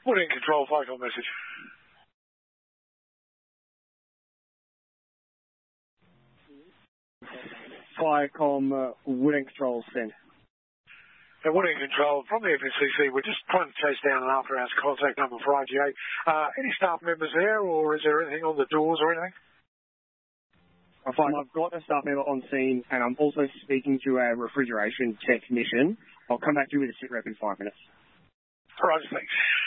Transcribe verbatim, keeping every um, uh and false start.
Wooding Control, Flycom message. Flycom, uh, Wooding Control, send. The Wooding Control from the F S C C. We're just trying to chase down an after-hours contact number for I G A. Uh, any staff members there, or is there anything on the doors or anything? Fine, I've got a staff member on scene, and I'm also speaking to a refrigeration technician. I'll come back to you with a sit rep in five minutes. All right, thanks.